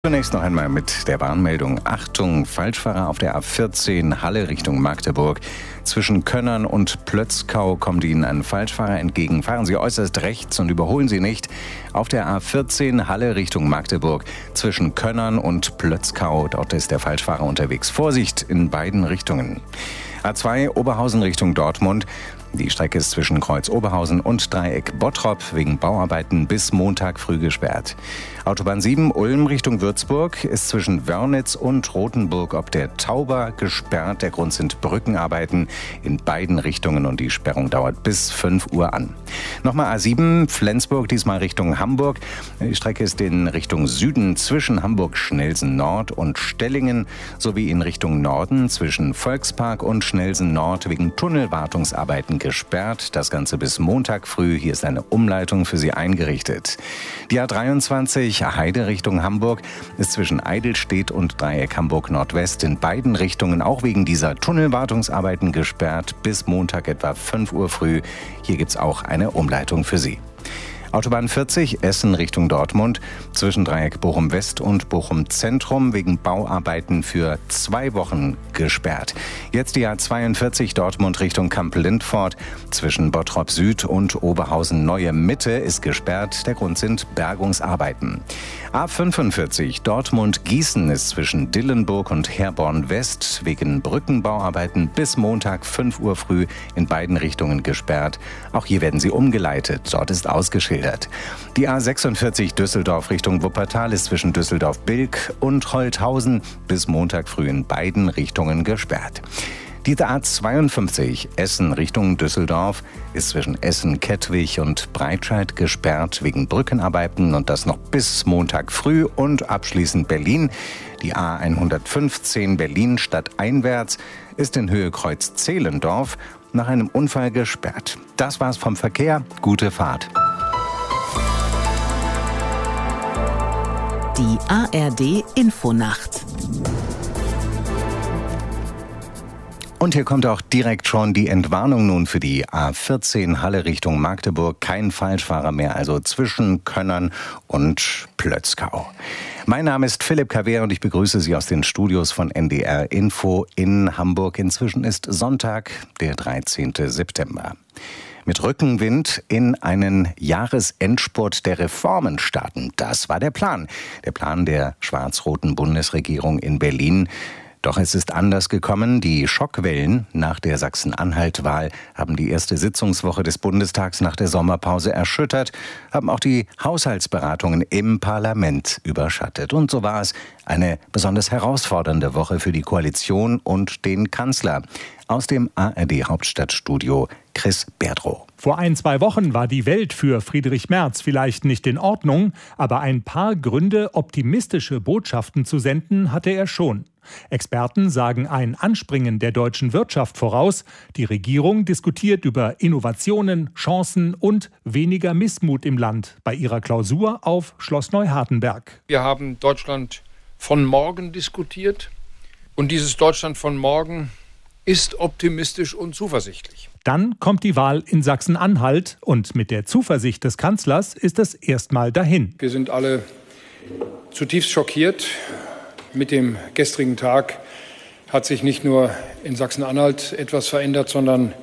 Zunächst noch einmal mit der Warnmeldung. Achtung, Falschfahrer auf der A14 Halle Richtung Magdeburg. Zwischen Könnern und Plötzkau kommt Ihnen ein Falschfahrer entgegen. Fahren Sie äußerst rechts und überholen Sie nicht. Auf der A14 Halle Richtung Magdeburg. Zwischen Könnern und Plötzkau, dort ist der Falschfahrer unterwegs. Vorsicht in beiden Richtungen. A2 Oberhausen Richtung Dortmund. Die Strecke ist zwischen Kreuz Oberhausen und Dreieck Bottrop wegen Bauarbeiten bis Montag früh gesperrt. Autobahn 7 Ulm Richtung Würzburg ist zwischen Wörnitz und Rothenburg ob der Tauber gesperrt. Der Grund sind Brückenarbeiten in beiden Richtungen und die Sperrung dauert bis 5 Uhr an. Nochmal A7 Flensburg, diesmal Richtung Hamburg. Die Strecke ist in Richtung Süden zwischen Hamburg-Schnelsen Nord und Stellingen sowie in Richtung Norden zwischen Volkspark und Schnelsen Nord wegen Tunnelwartungsarbeiten gesperrt. Das Ganze bis Montag früh. Hier ist eine Umleitung für Sie eingerichtet. Die A23 Heide Richtung Hamburg ist zwischen Eidelstedt und Dreieck Hamburg Nordwest in beiden Richtungen auch wegen dieser Tunnelwartungsarbeiten gesperrt bis Montag etwa 5 Uhr früh. Hier gibt es auch eine Umleitung für Sie. Autobahn 40 Essen Richtung Dortmund zwischen Dreieck Bochum West und Bochum Zentrum wegen Bauarbeiten für 2 Wochen gesperrt. Jetzt die A42 Dortmund Richtung Kamp-Lindfort zwischen Bottrop Süd und Oberhausen Neue Mitte ist gesperrt. Der Grund sind Bergungsarbeiten. A45 Dortmund Gießen ist zwischen Dillenburg und Herborn West wegen Brückenbauarbeiten bis Montag 5 Uhr früh in beiden Richtungen gesperrt. Auch hier werden sie umgeleitet. Dort ist ausgeschildert. Die A46 Düsseldorf Richtung Wuppertal ist zwischen Düsseldorf-Bilk und Holthausen bis Montag früh in beiden Richtungen gesperrt. Die A52 Essen Richtung Düsseldorf ist zwischen Essen-Kettwig und Breitscheid gesperrt wegen Brückenarbeiten und das noch bis Montag früh und abschließend Berlin. Die A115 Berlin stadteinwärts ist in Höhe Kreuz Zehlendorf nach einem Unfall gesperrt. Das war's vom Verkehr. Gute Fahrt. Die ARD Infonacht. Und hier kommt auch direkt schon die Entwarnung nun für die A14 Halle Richtung Magdeburg. Kein Falschfahrer mehr, also zwischen Könnern und Plötzkau. Mein Name ist Philipp Kawehr und ich begrüße Sie aus den Studios von NDR Info in Hamburg. Inzwischen ist Sonntag, der 13. September. Mit Rückenwind in einen Jahresendspurt der Reformen starten. Das war der Plan. Der Plan der schwarz-roten Bundesregierung in Berlin. Doch es ist anders gekommen. Die Schockwellen nach der Sachsen-Anhalt-Wahl haben die erste Sitzungswoche des Bundestags nach der Sommerpause erschüttert, haben auch die Haushaltsberatungen im Parlament überschattet. Und so war es eine besonders herausfordernde Woche für die Koalition und den Kanzler. Aus dem ARD-Hauptstadtstudio Chris Berdrow. Vor 1-2 Wochen war die Welt für Friedrich Merz vielleicht nicht in Ordnung, aber ein paar Gründe, optimistische Botschaften zu senden, hatte er schon. Experten sagen ein Anspringen der deutschen Wirtschaft voraus. Die Regierung diskutiert über Innovationen, Chancen und weniger Missmut im Land bei ihrer Klausur auf Schloss Neuhardenberg. Wir haben Deutschland von morgen diskutiert und dieses Deutschland von morgen ist optimistisch und zuversichtlich. Dann kommt die Wahl in Sachsen-Anhalt und mit der Zuversicht des Kanzlers ist es erstmal dahin. Wir sind alle zutiefst schockiert. Mit dem gestrigen Tag hat sich nicht nur in Sachsen-Anhalt etwas verändert, sondern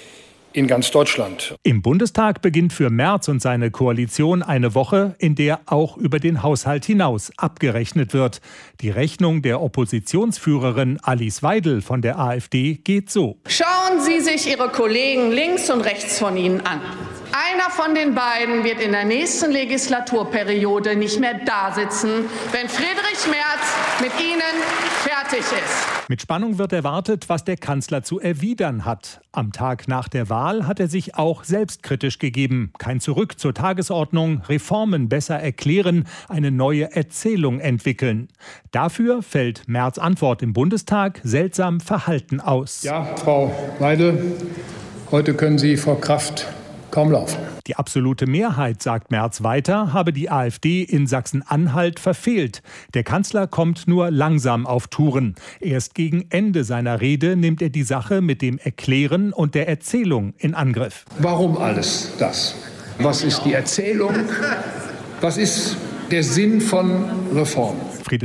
in ganz Deutschland. Im Bundestag beginnt für Merz und seine Koalition eine Woche, in der auch über den Haushalt hinaus abgerechnet wird. Die Rechnung der Oppositionsführerin Alice Weidel von der AfD geht so. Schauen Sie sich Ihre Kollegen links und rechts von Ihnen an. Einer von den beiden wird in der nächsten Legislaturperiode nicht mehr da sitzen, wenn Friedrich Merz mit Ihnen fertig ist. Mit Spannung wird erwartet, was der Kanzler zu erwidern hat. Am Tag nach der Wahl hat er sich auch selbstkritisch gegeben. Kein Zurück zur Tagesordnung, Reformen besser erklären, eine neue Erzählung entwickeln. Dafür fällt Merz' Antwort im Bundestag seltsam verhalten aus. Ja, Frau Weidel, heute können Sie vor Kraft kaum laufen. Die absolute Mehrheit, sagt Merz weiter, habe die AfD in Sachsen-Anhalt verfehlt. Der Kanzler kommt nur langsam auf Touren. Erst gegen Ende seiner Rede nimmt er die Sache mit dem Erklären und der Erzählung in Angriff. Warum alles das? Was ist die Erzählung? Was ist der Sinn von Reformen?